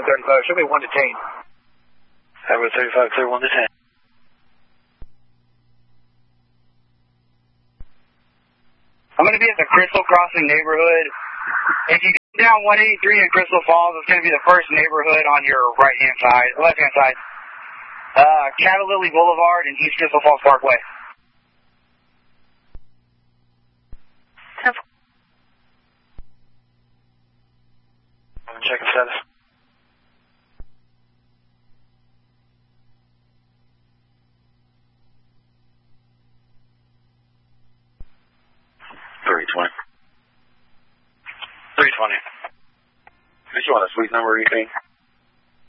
135, show me 1 to 10. Highway 35, clear 1 to 10. I'm going to be at the Crystal Crossing neighborhood. If you go down 183 in Crystal Falls, it's going to be the first neighborhood on your right-hand side, left-hand side. Catalilly Boulevard and East Crystal Falls Parkway. I'm checking status. $320. $320. Did you want a suite number or anything?